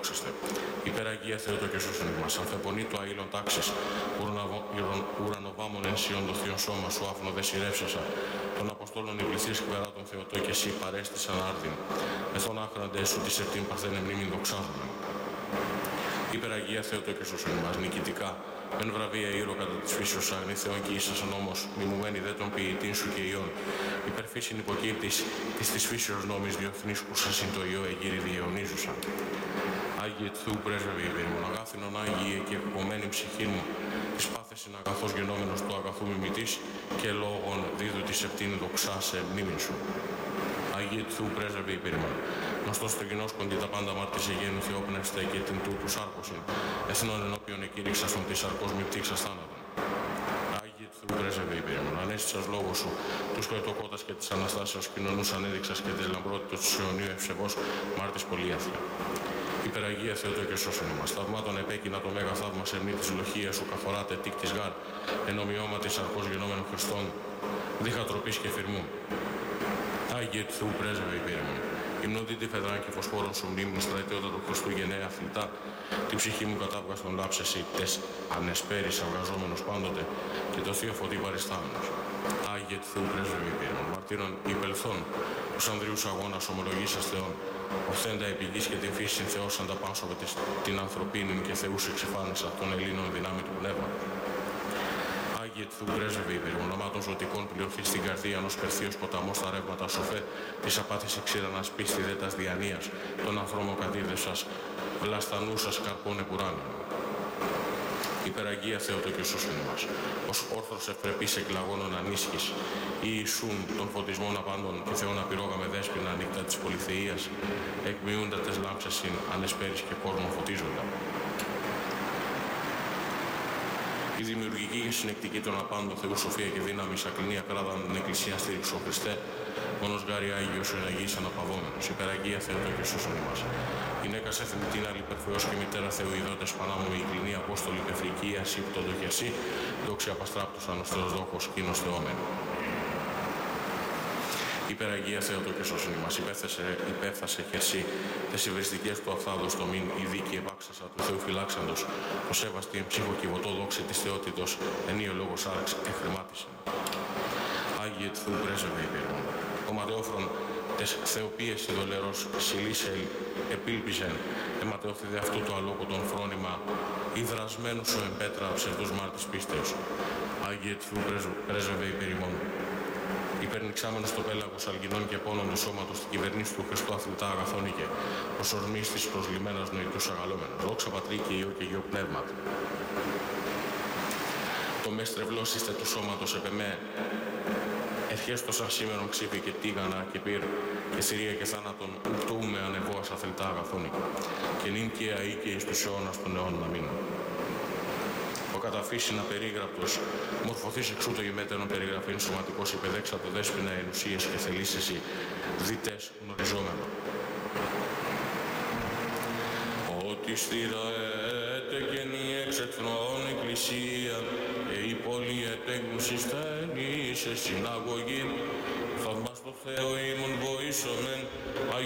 δόξαστε. Υπεραγία Θεότο και σώσον ημάς, ανθεπονεί το αήλων τάξης, ουρανοβάμων ενσιών το θείον σώμα σου, άφνο δε σειρεύσασα, των Αποστόλων η πληθύς κβεράτων Θεοτό και εσύ παρέστησαν άρδιν, εθών άχραντες σου της επτήν παρθένε μνήμην δοξάζομαι. Υπεραγία Θεότο και σώσον ημάς, νικητικά, μεν βραβεία ήρο κατά της φύσεως αγνή Θεόν και ήσασαν όμως, μιμουμένη δε των ποιητήν σου και ιών, υπερφύσιν υποκύπτης της φύσεως νόμης διοθνίσκουσας συν το ιό εγύρι διαιωνίζουσαν. Άγιε Θεού πρέσβευε υπέρημον, αγάθινον Άγιε και εκπομένη ψυχή μου, της πάθεσιν αγαθός γενόμενος του αγαθού μιμητής και λόγων δίδου της επτήν δοξά σε μνήμην σου. Άγιε Θεού πρέσβευε υπέρημον, γνωστός το γινώσκοντι τα πάντα μάρτισε γένου Θεόπνευστε και την τούτου σάρκωσιν, εθνών ενώπιον εκήρυξας των της σαρκός μη πτύξας θάνατον. Άγιε Θεού πρέσβευε υπέρημον, ανέστησας λόγος σου, τους χοετοκότας και της Αναστάσεως κοινωνούς ανέδειξας και της λαμπρότητος του αιωνίου ευσεβώς μάρτης πολυάθλια. Υπεραγία Θεότο και σώσον ημάς, θαυμάτων επέκεινα το μέγα θαύμα σε μνή της λοχίας σου καθοράτε τίκ της γάρ, εν ομοιώματι σαρκός γενόμενων Χριστών, δίχα τροπής και φυρμού. Άγιε Θεού πρέσβευε υπέρημον, υμνοδίτη φεδράν και φωσφόρων σου μνήμην στρατιώτα του Χριστού γενναία αθλητά, την ψυχή μου κατάβγαστον λάψεση τες ανεσπέρης αυγαζόμενος πάντοτε και το θείο φωτί παριστάμενος. Άγιε Θεού πρέσβευε υπέρημον, μαρτύρων υπελθών, τους ανδρίους αγώνας ομολογήσας Θεών, οφθέντα επιγής και την φύση Θεός ανταπάνσοβε την ανθρωπίνην και Θεούς εξεφάνισα των Ελλήνων δυνάμει του πνεύματος. Άγιε Θεού πρέσβευε υπέρημον, ονομάτων ζωτικών πληρωθεί στην καρδία ενός περθίος ποταμός στα ρεύματα σοφέ, της απάθης εξήρανας πίστη δέτας διανοίας, των ανθρώπων κατήδεσας, βλαστανούσας καρπών επουράνιων. Υπεραγία Θεότο και σώσον ημάς, ως όρθρος ευπρεπής εκλαγώνων ανίσχυς, Ιησούν των φωτισμών απάντων και Θεόν απειρόγα με δέσποινα νύχτα της πολυθείας, εκμοιούντα τες λάμψες συν ανεσπέρης και κόσμων φωτίζοντα. Η δημιουργική και συνεκτική των απάντων Θεού σοφία και δύναμη σακλινή ακράδαν την Εκκλησία στήριξον Χριστέ, μόνος γάρι Άγιος ο εναγής αναπαυόμενος. Υπεραγία Θεότο και σώσον ημάς. Γυναίκας εθνητήν άλλη υπερφεώς και μητέρα Θεού ειδότες πανάμωμη η κλινή Απόστολη Πεφρική ασύπτοντο και εσύ, δόξη απαστράπτους ανωστός δόχος κείνος θεόμενο. Υπεραγία Θεότο και σώσον ημάς, υπέφθασε χερσί, τες υβριστικές του αφθάδος το μην η δίκη επάξασα του Θεού φυλάξαντος, το σέβαστη εν ψύχο κυβωτό δόξη της θεότητος, ενίο λόγος άραξ εχρημάτισε. Άγιε Θεού πρέσβευε υπέρημον, ο ματαιόφρον τες θεοπίες ειδωλερός συλλήσελ επίλπιζεν, εματεώθη δε αυτού το αλόκοτον φρόνημα, υδρασμένου σου εμπέτρα ψευδούς μάρτης πίστεως. Άγιε Θεού πρέσβευε υπέρημον, υπερνιξάμενος στο πέλαγος αλγινών και πόνων του σώματος στην κυβερνήση του Χριστού αθλητά αγαθώνηκε, ως ορμής της προσλημμένας νοητούς αγαλόμενος. Δόξα Πατρί και Υιό και Υιό Πνεύματι. Το με στρεβλώσιστε του σώματος επεμέ, ευχέστος σαν σήμερον ξύπη και τίγανα και πυρ, και συρία και θάνατον, ούκτου με ανεβόας αθλητά αγαθώνηκε, και νυν και αεί και εις τους αιώνας των αιώνων να μείνουν. Ο καταφύσιν απερίγραπτος, μορφωθείς εξού το γημέτερον περιγραφήν σωματικός υπεδέξατο δέσποινα ενουσίες και θελήσεσι, διτές γνωριζόμενο. Ότι στηραέτε καινή εξ εχθρών εκκλησία, και η πόλη ετέγνουσι στενή σε συναγωγή, θαυμάστο Θεό ήμουν βοήσομεν,